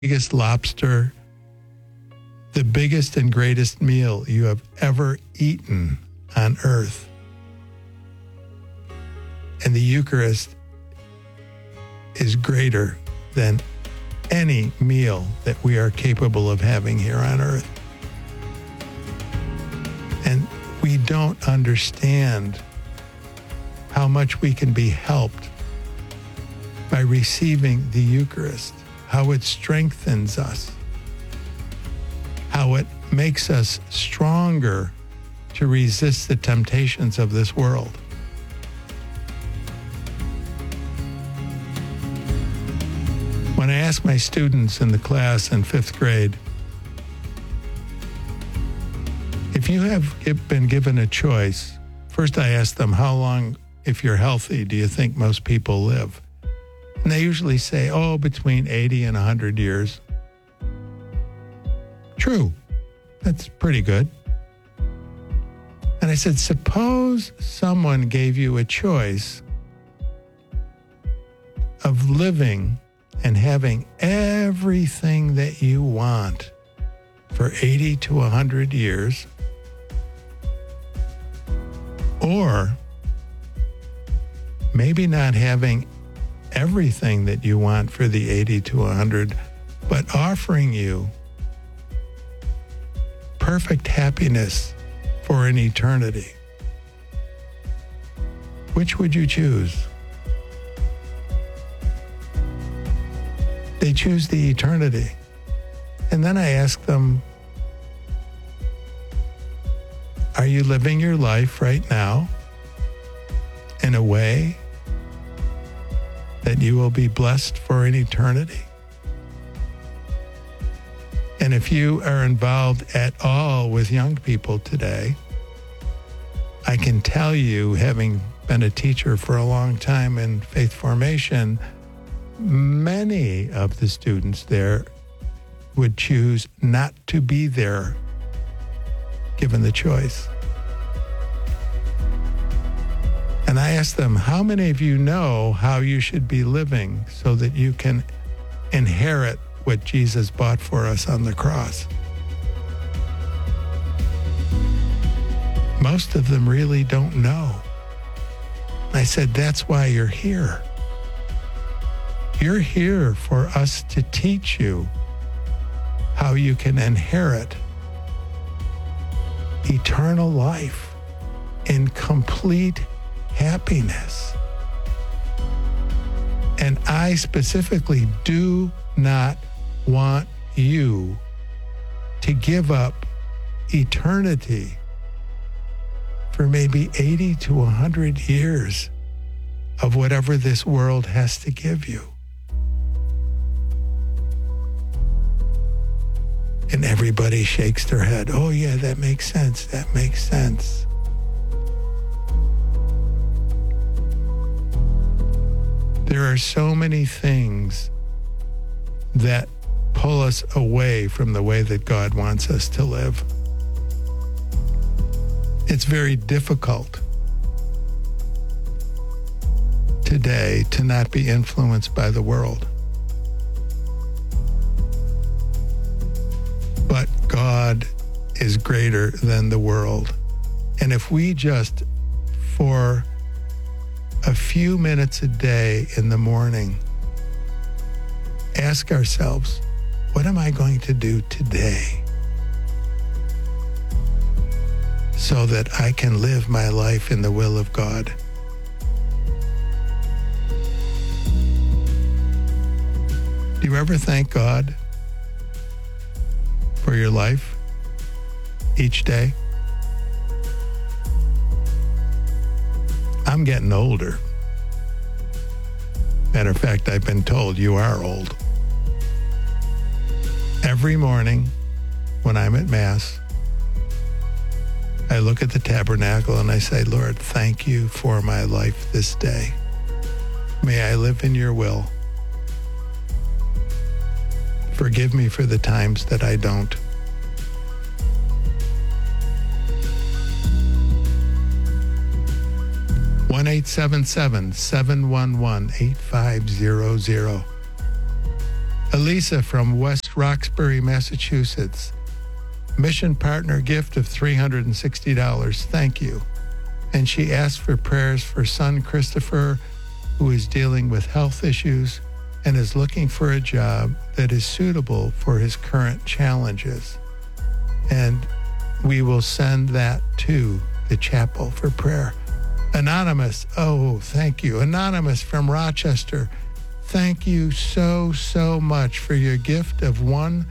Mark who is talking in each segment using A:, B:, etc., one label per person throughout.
A: biggest lobster, the biggest and greatest meal you have ever eaten on earth. And the Eucharist is greater than any meal that we are capable of having here on earth. And we don't understand how much we can be helped by receiving the Eucharist, how it strengthens us, how it makes us stronger to resist the temptations of this world. When I ask my students in the class in 5th grade, if you have been given a choice, first I ask them, how long, if you're healthy, do you think most people live? And they usually say, between 80 and 100 years. True. That's pretty good. And I said, suppose someone gave you a choice of living and having everything that you want for 80 to 100 years, or maybe not having everything that you want for the 80 to 100, but offering you perfect happiness for an eternity. Which would you choose? They choose the eternity. And then I ask them, are you living your life right now in a way that you will be blessed for an eternity? And if you are involved at all with young people today, I can tell you, having been a teacher for a long time in faith formation, many of the students there would choose not to be there given the choice. And I asked them, how many of you know how you should be living so that you can inherit what Jesus bought for us on the cross? Most of them really don't know. I said, that's why you're here. You're here for us to teach you how you can inherit eternal life in complete happiness. And I specifically do not want you to give up eternity for maybe 80 to 100 years of whatever this world has to give you. And everybody shakes their head. Oh, yeah, that makes sense. That makes sense. There are so many things that pull us away from the way that God wants us to live. It's very difficult today to not be influenced by the world. But God is greater than the world. And if we just, for a few minutes a day in the morning, ask ourselves, what am I going to do today so that I can live my life in the will of God? Do you ever thank God for your life each day? I'm getting older. Matter of fact, I've been told you are old. Every morning when I'm at Mass, I look at the tabernacle and I say, Lord, thank you for my life this day. May I live in your will. Forgive me for the times that I don't. One 877-711-8500. Elisa from West Roxbury, Massachusetts. Mission partner gift of $360. Thank you. And she asked for prayers for son Christopher, who is dealing with health issues and is looking for a job that is suitable for his current challenges. And we will send that to the chapel for prayer. Anonymous, oh, thank you. Anonymous from Rochester, thank you so, so much for your gift of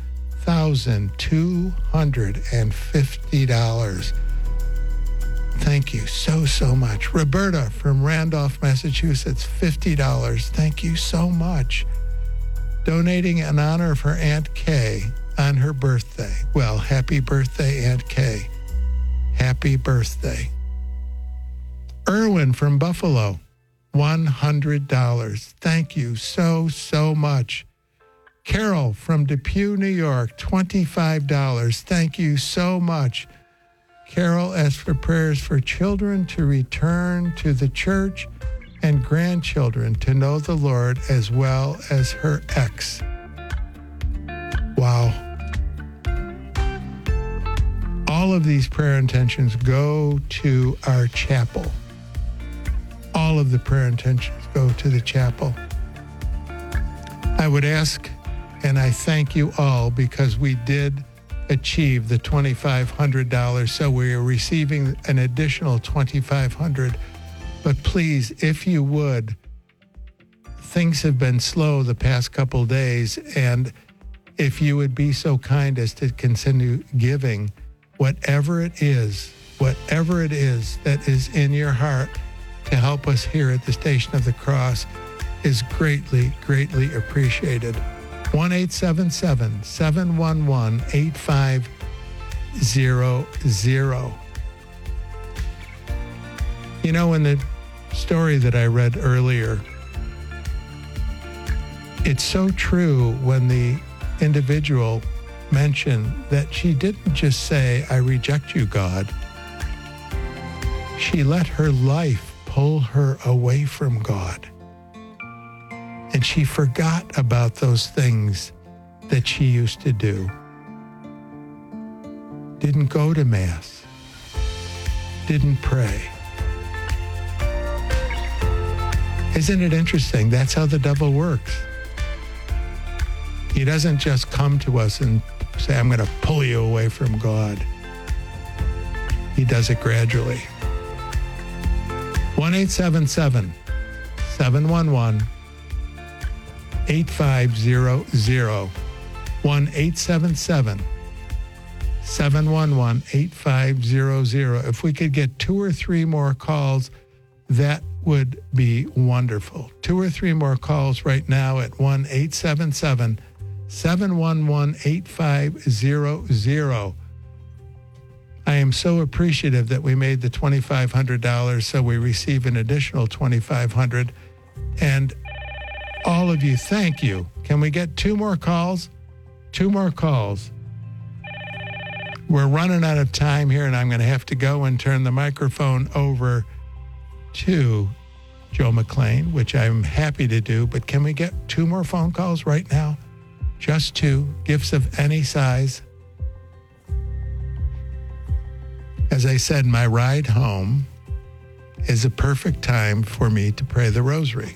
A: $1,250. Thank you so, so much. Roberta from Randolph, Massachusetts, $50. Thank you so much. Donating in honor of her Aunt Kay on her birthday. Well, happy birthday, Aunt Kay. Happy birthday. Erwin from Buffalo, $100. Thank you so, so much. Carol from Depew, New York, $25. Thank you so much. Carol asked for prayers for children to return to the church and grandchildren to know the Lord, as well as her ex. Wow. All of these prayer intentions go to our chapel. All of the prayer intentions go to the chapel. I would ask, and I thank you all, because we did achieve the $2,500, so we are receiving an additional $2,500. But please, if you would, things have been slow the past couple days, and if you would be so kind as to continue giving, whatever it is that is in your heart to help us here at the Station of the Cross is greatly, greatly appreciated. 1-877-711-8500. You know, in the story that I read earlier, it's so true when the individual mentioned that she didn't just say, "I reject you, God." She let her life pull her away from God. And she forgot about those things that she used to do. Didn't go to Mass. Didn't pray. Isn't it interesting? That's how the devil works. He doesn't just come to us and say, "I'm going to pull you away from God." He does it gradually. 1-877-711-8500. 1-877-711-8500. If we could get 2 or 3 more calls, that would be wonderful. 2 or 3 more calls right now at 1-877-711-8500. I am so appreciative that we made the $2,500, so we receive an additional $2,500. And all of you, thank you. Can we get 2 more calls? 2 more calls. We're running out of time here, and I'm going to have to go and turn the microphone over to Joe McLean, which I'm happy to do. But can we get 2 more phone calls right now? Just 2. Gifts of any size. As I said, my ride home is a perfect time for me to pray the rosary.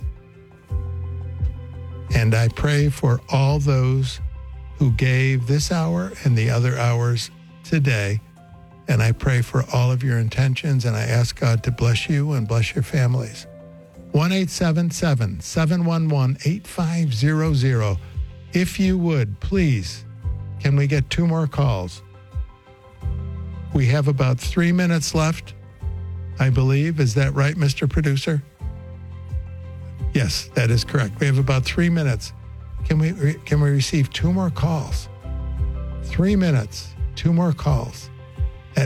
A: And I pray for all those who gave this hour and the other hours today. And I pray for all of your intentions, and I ask God to bless you and bless your families. 1-877-711-8500. If you would, please, can we get 2 more calls? We have about 3 minutes left, I believe. Is that right, Mr. Producer? Yes, that is correct. We have about 3 minutes. Can we receive 2 more calls? 3 minutes, 2 more calls at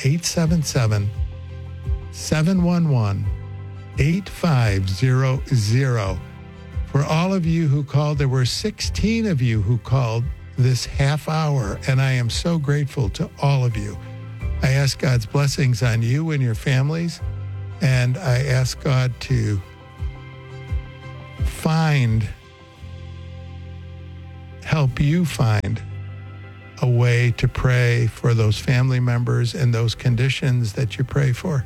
A: 1-877-711-8500. For all of you who called, there were 16 of you who called this half hour, and I am so grateful to all of you. I ask God's blessings on you and your families, and I ask God to find help you find a way to pray for those family members and those conditions that you pray for.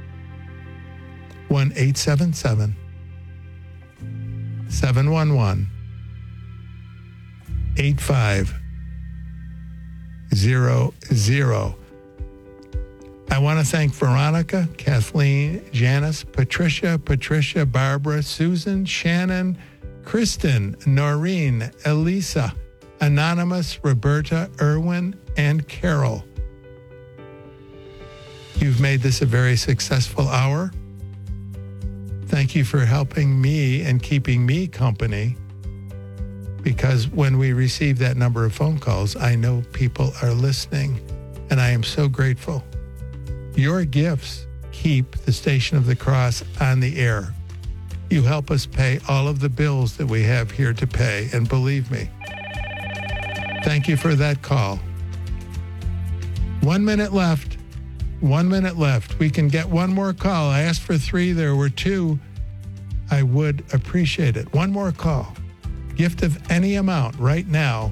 A: 1-877-711-8500. I want to thank Veronica, Kathleen, Janice, Patricia, Barbara, Susan, Shannon, Kristen, Noreen, Elisa, Anonymous, Roberta, Irwin, and Carol. You've made this a very successful hour. Thank you for helping me and keeping me company, because when we receive that number of phone calls, I know people are listening, and I am so grateful. Your gifts keep the Station of the Cross on the air. You help us pay all of the bills that we have here to pay, and believe me, thank you for that call. 1 minute left. 1 minute left. We can get one more call. I asked for 3. There were 2. I would appreciate it. One more call. Gift of any amount right now.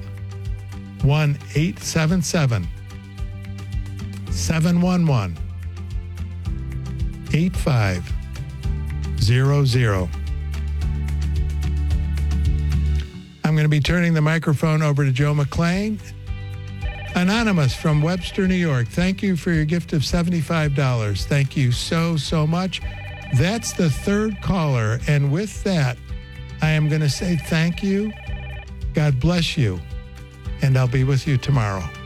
A: 1-877-711-8500. I'm going to be turning the microphone over to Joe McClain. Anonymous from Webster, New York. Thank you for your gift of $75. Thank you so, so much. That's the 3rd caller. And with that, I am going to say thank you. God bless you. And I'll be with you tomorrow.